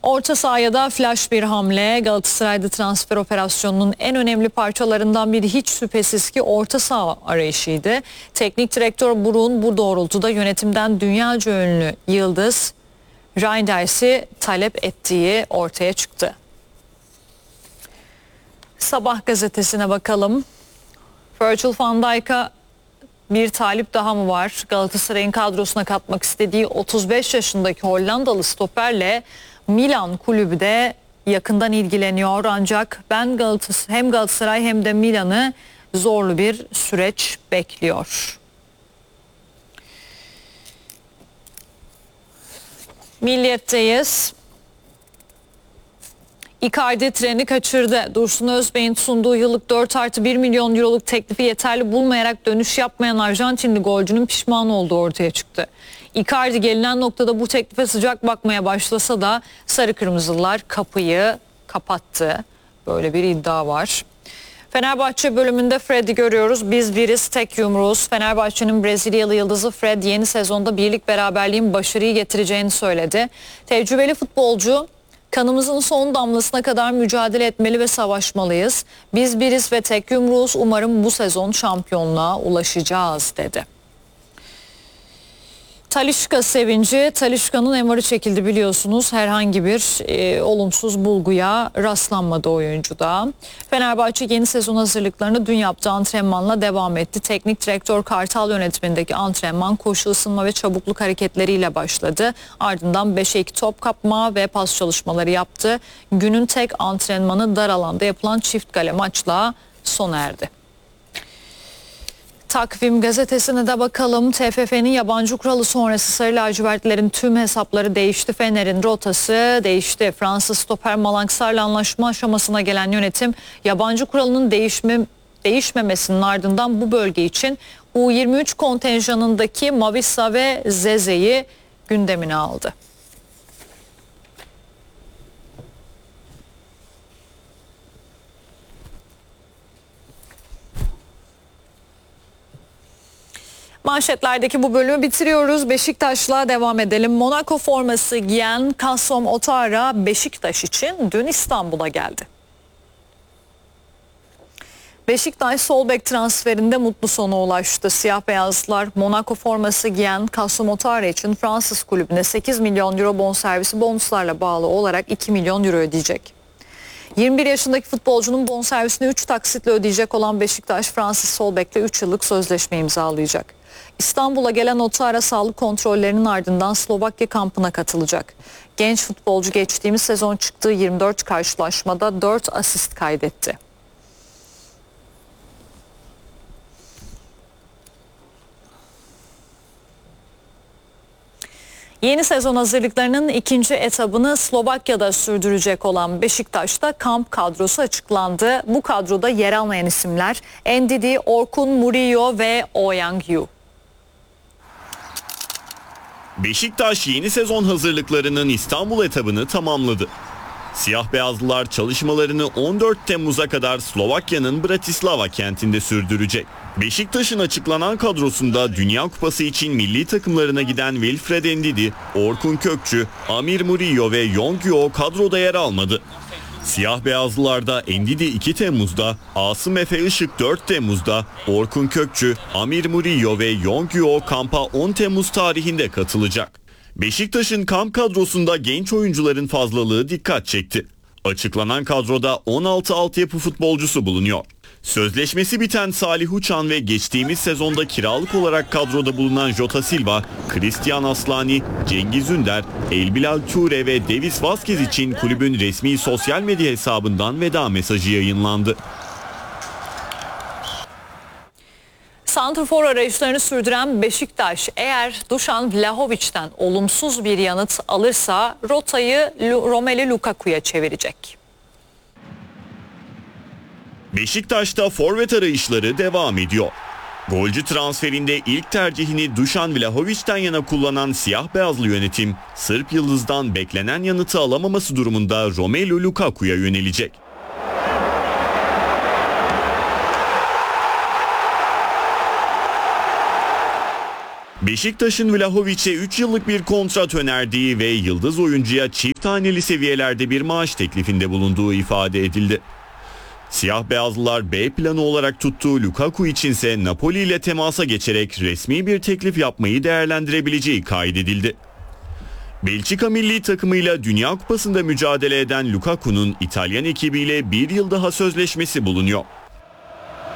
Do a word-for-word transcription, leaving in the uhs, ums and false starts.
Orta sahaya da flash bir hamle. Galatasaray'da transfer operasyonunun en önemli parçalarından biri hiç şüphesiz ki orta saha arayışıydı. Teknik direktör Buruk'un bu doğrultuda yönetimden dünyaca ünlü yıldız Reinders'i talep ettiği ortaya çıktı. Sabah gazetesine bakalım. Virgil van Dijk'a bir talip daha mı var? Galatasaray'ın kadrosuna katmak istediği otuz beş yaşındaki Hollandalı stoperle Milan kulübü de yakından ilgileniyor. Ancak ben Galatasaray, hem Galatasaray hem de Milan'ı zorlu bir süreç bekliyor. Milliyet'teyiz. Icardi treni kaçırdı. Dursun Özbey'in sunduğu yıllık dört artı bir milyon euroluk teklifi yeterli bulmayarak dönüş yapmayan Arjantinli golcünün pişman olduğu ortaya çıktı. Icardi gelinen noktada bu teklife sıcak bakmaya başlasa da sarı kırmızılar kapıyı kapattı. Böyle bir iddia var. Fenerbahçe bölümünde Fred'i görüyoruz. Biz biriz, tek yumruğuz. Fenerbahçe'nin Brezilyalı yıldızı Fred yeni sezonda birlik beraberliğin başarıyı getireceğini söyledi. Tecrübeli futbolcu, kanımızın son damlasına kadar mücadele etmeli ve savaşmalıyız. Biz biriz ve tek yumruğuz. Umarım bu sezon şampiyonluğa ulaşacağız dedi. Talisca sevinci. Talisca'nın M R'ı çekildi biliyorsunuz. Herhangi bir e, olumsuz bulguya rastlanmadı oyuncuda. Fenerbahçe yeni sezon hazırlıklarını dün yaptığı antrenmanla devam etti. Teknik direktör Kartal yönetimindeki antrenman koşu, ısınma ve çabukluk hareketleriyle başladı. Ardından beşe iki top kapma ve pas çalışmaları yaptı. Günün tek antrenmanı dar alanda yapılan çift kale maçla sona erdi. Takvim gazetesine de bakalım. T F F'nin yabancı kuralı sonrası Sarı lacivertlerin tüm hesapları değişti. Fener'in rotası değişti. Fransız stoper Malang Sarr'la anlaşma aşamasına gelen yönetim yabancı kuralının değişme, değişmemesinin ardından bu bölge için U yirmi üç kontenjanındaki Mavissa ve Zeze'yi gündemine aldı. Manşetlerdeki bu bölümü bitiriyoruz. Beşiktaş'la devam edelim. Monaco forması giyen Kasım Otara Beşiktaş için dün İstanbul'a geldi. Beşiktaş sol bek transferinde mutlu sona ulaştı. Siyah beyazlılar Monaco forması giyen Kasım Otara için Fransız kulübüne sekiz milyon euro bonservisi bonuslarla bağlı olarak iki milyon euro ödeyecek. yirmi bir yaşındaki futbolcunun bonservisini üç taksitle ödeyecek olan Beşiktaş, Fransız sol bekle üç yıllık sözleşme imzalayacak. İstanbul'a gelen Otara sağlık kontrollerinin ardından Slovakya kampına katılacak. Genç futbolcu geçtiğimiz sezon çıktığı yirmi dört karşılaşmada dört asist kaydetti. Yeni sezon hazırlıklarının ikinci etabını Slovakya'da sürdürecek olan Beşiktaş'ta kamp kadrosu açıklandı. Bu kadroda yer almayan isimler Ndidi, Orkun, Murillo ve Oh Young-Yu. Beşiktaş yeni sezon hazırlıklarının İstanbul etabını tamamladı. Siyah beyazlılar çalışmalarını on dört Temmuz'a kadar Slovakya'nın Bratislava kentinde sürdürecek. Beşiktaş'ın açıklanan kadrosunda Dünya Kupası için milli takımlarına giden Wilfred Ndidi, Orkun Kökçü, Amir Murillo ve Young-Yu kadroda yer almadı. Siyah beyazlılarda Ndidi iki Temmuz'da, Asım Efe Işık dört Temmuz'da, Orkun Kökçü, Amir Murillo ve Young-Yu kampa on Temmuz tarihinde katılacak. Beşiktaş'ın kamp kadrosunda genç oyuncuların fazlalığı dikkat çekti. Açıklanan kadroda on altı altyapı futbolcusu bulunuyor. Sözleşmesi biten Salih Uçan ve geçtiğimiz sezonda kiralık olarak kadroda bulunan Jota Silva, Christian Aslani, Cengiz Ünder, Elbilal Ture ve Davis Vazquez için kulübün resmi sosyal medya hesabından veda mesajı yayınlandı. Santrfor arayışlarını sürdüren Beşiktaş eğer Dušan Vlahović'ten olumsuz bir yanıt alırsa rotayı Romelu Lukaku'ya çevirecek. Beşiktaş'ta forvet arayışları devam ediyor. Golcü transferinde ilk tercihini Dušan Vlahović'ten yana kullanan siyah beyazlı yönetim, Sırp yıldızdan beklenen yanıtı alamaması durumunda Romelu Lukaku'ya yönelecek. Beşiktaş'ın Vlahovic'e üç yıllık bir kontrat önerdiği ve yıldız oyuncuya çift haneli seviyelerde bir maaş teklifinde bulunduğu ifade edildi. Siyah beyazlılar B planı olarak tuttuğu Lukaku içinse Napoli ile temasa geçerek resmi bir teklif yapmayı değerlendirebileceği kaydedildi. Belçika milli takımıyla Dünya Kupası'nda mücadele eden Lukaku'nun İtalyan ekibiyle bir yıl daha sözleşmesi bulunuyor.